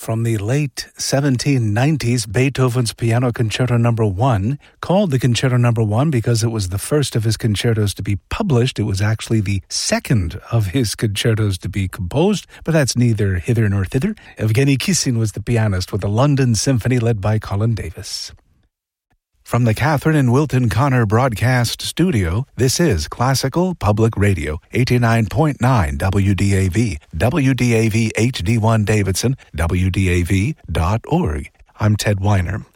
From the late 1790s, Beethoven's Piano Concerto No. 1, called the Concerto No. 1 because it was the first of his concertos to be published. It was actually the second of his concertos to be composed, but that's neither hither nor thither. Evgeny Kissin was the pianist with the London Symphony led by Colin Davis. From the Catherine and Wilton Connor Broadcast Studio, this is Classical Public Radio, 89.9 WDAV, WDAV HD1 Davidson, WDAV.org. I'm Ted Weiner.